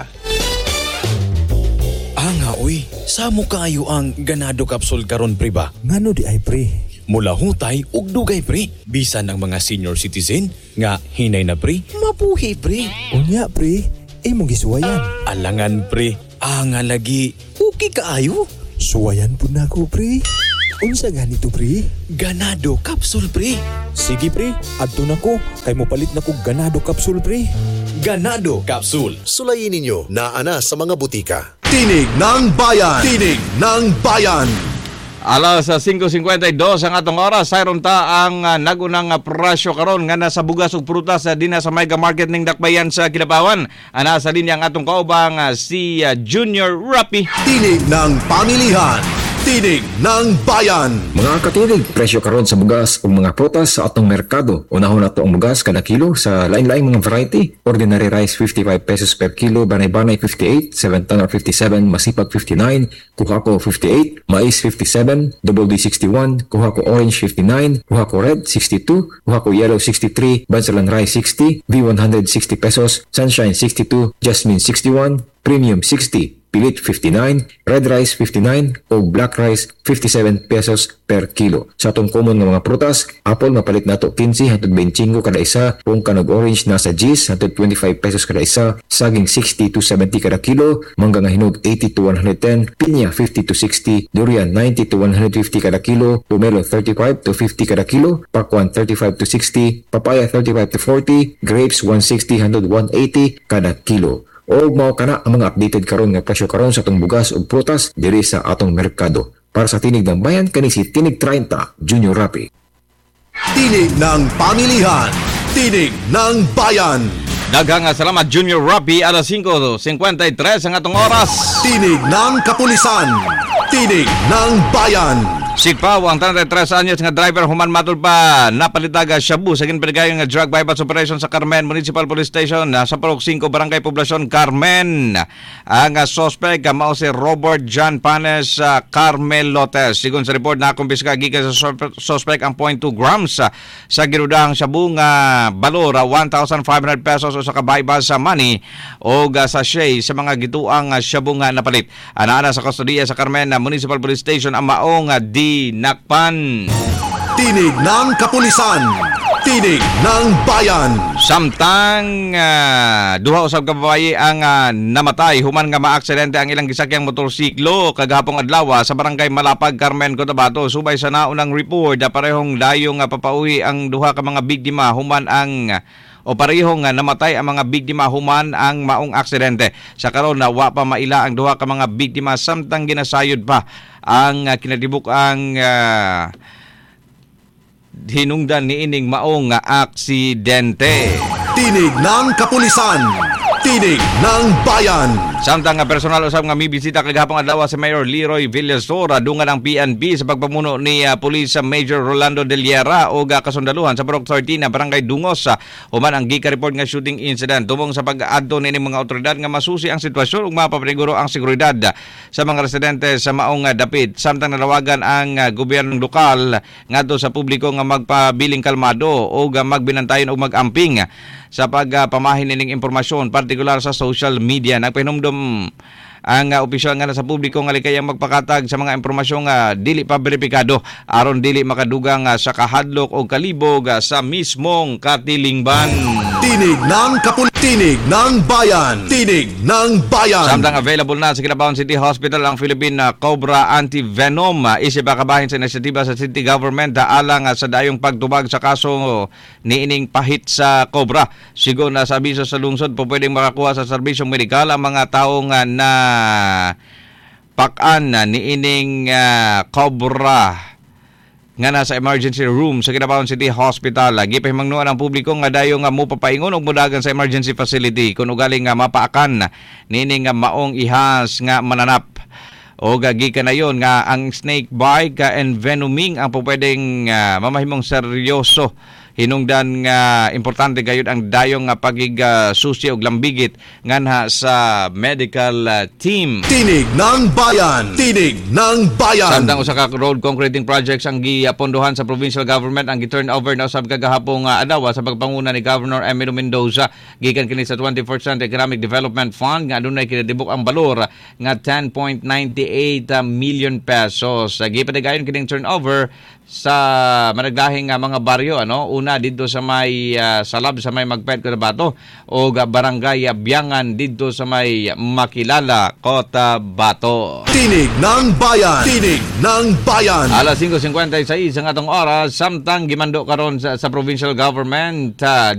Uy, samo kaayo ang ganado capsule karon pre ba? Ngano di ay pre? Mula hutay ug dugay pre. Bisan ang mga senior citizen nga hinay na pre, mabuhi pre. Unya pre, imong gisuwayan. Alangan pre, nga lagi okay kaayo. Suwayan pud nako pre. Unsa ganito pre? Ganado capsule pre. Sige pre, adto nako kay mopalit nako ganado capsule pre. Ganado capsule. Sulayin ninyo na ana sa mga butika. Tinig ng Bayan, Tinig ng Bayan. Alas 5:52 ang atong oras. Sayron ta ang nagunang presyo karon nga nasa bugas ug prutas dinha sa Mega Market ning Dakbayan sa Kidapawan. Ana sa linya ang atong kaubang si Junior Rapi. Tinig ng Pamilihan, Tinig ng Bayan. Mga katinig, presyo karon sa bugas ug mga prutas sa atong merkado. Unahon nato ang bugas kada kilo sa lain-laing mga variety. Ordinary rice 55 pesos per kilo, banay-banay 58, 7 tan or 57, masipag 59, kuha ko 58, mais 57, double D 61, kuha ko orange 59, kuha ko red 62, kuha ko yellow 63, bansalan rice 60, V100 60 pesos, sunshine 62, jasmine 61, premium 60, pilit 59, red rice 59 o black rice 57 pesos per kilo. Sa atong common nga mga prutas, apple mapalit nato 15 hangtod 25 kada isa, kung kanog orange nasa gis hangtod 25 pesos kada isa, saging 60 to 70 kada kilo, mangga nga hinog 80 to 110, pinya 50 to 60, durian 90 to 150 kada kilo, pomelo 35 to 50 kada kilo, pakwan 35 to 60, papaya 35 to 40, grapes 160 hangtod 180 kada kilo. O mao kana ang mga updated karon nga presyo karon sa atong bugas ug prutas diri sa atong merkado. Para sa Tinig ng Bayan, kani si Tinig 30, Junior Rapi. Tinig ng Pamilihan, Tinig ng Bayan. Daghang salamat Junior Rapi. Alas 5:53 ang atong oras. Tinig ng Kapulisan, Tinig ng Bayan. Sigpaw ang 33 anyos nga driver human matul pa napalitaga Shabu sa ginpaligayon nga drug bypass operation sa Carmen Municipal Police Station sa Parok 5 Barangay Poblacion Carmen. Ang suspect mao si Robert John Panes Carmelotes. Sigon sa report na kumpiska gikan sa suspect ang 0.2 grams sa ginudahang Shabu nga balor 1,500 pesos o sa bypass sa money o sachet sa mga gituang Shabu nga napalit. Ana sa kustodiya sa Carmen Municipal Police Station ang maong nakpan. Tinig ng Kapulisan, Tinig ng Bayan. Samtang duha usab ka babaye ang namatay human nga maaksidente ang ilang gisakyang motorsiklo kagahapong adlaw sa barangay Malapag, Carmen, Cotabato. Subay sa naunang report parehong dayong papauwi ang duha ka mga biktima human ang parehong namatay ang mga biktima human ang maong aksidente. Sa karon wa pa maila ang duha ka mga biktima samtang ginasayod pa ang kinatibuk ang hinungdan niining maong aksidente. Tinig ng Kapulisan. Tinig ng Bayan. Samtang personal usab nga mibisita kagahapon adlaw si Mayor Leroy Villasora dungan ang PNP sa pagpamuno ni Police Major Rolando De Liera o kasundaluhan sa Purok 13 na barangay Dungos human ang gika report nga shooting incident tumong sa pag-adto ni mga otoridad nga masusi ang sitwasyon ug mapapaniguro ang seguridad sa mga residente sa maong dapit. Samtang nalawagan ang gobyernong lokal ngadto sa publiko nga magpabiling kalmado o magbinantayon o magamping sa pagpamahin ning impormasyon partikular sa social media. Nagpahinumdum ang opisyal nga sa publiko nga likayang magpakatag sa mga impormasyon nga dili pa beripikado aron dili makadugang sa kahadlok o kalibog sa mismong katilingban. Tinig ng Tinig ng Bayan. Tinig ng Bayan. Samtang available na sa Kinabaon City Hospital ang Philippine Cobra Anti-Venom. Isip kabahin sa inisyatiba sa City Government alang sa dayong pagtubag sa kaso niining pahit sa Cobra. Sigon na sa abiso sa lungsod po pwedeng makakuha sa serbisyong medikal ang mga taong na pakan niining Cobra nga nasa emergency room sa Kinabaon City Hospital. Gipahimangnuan ang publiko nga dayo nga mopapaingon og mudagan sa emergency facility kung ugaling nga mapaakan nining nga maong ihas nga mananap. O gikan na yon nga ang snake bite and venoming ang pwedeng mamahimong seryoso. Hinungdan nga importante gayud ang dayong nga pagig-susi og lambigit nganha sa medical team. Tinig ng Bayan. Tinig ng Bayan. Samtang usa ka road concreting projects ang gipondohan sa provincial government ang gi-turn over na usab kagahapong adlaw sa pagpanguna ni Governor Emilio Mendoza gikan kini sa 21st Economic Development Fund nga adunay kinatibuk ang balor nga 10.98 million pesos. Gipadayon kining turnover sa managlahing mga baryo una didto sa may Salab sa may Magpet, Cotabato o barangay Biangan didto sa may Makilala, Cotabato. Tinig ng Bayan. Tinig ng Bayan. Alas 5:56 ang atong oras samtang gimando karon sa provincial government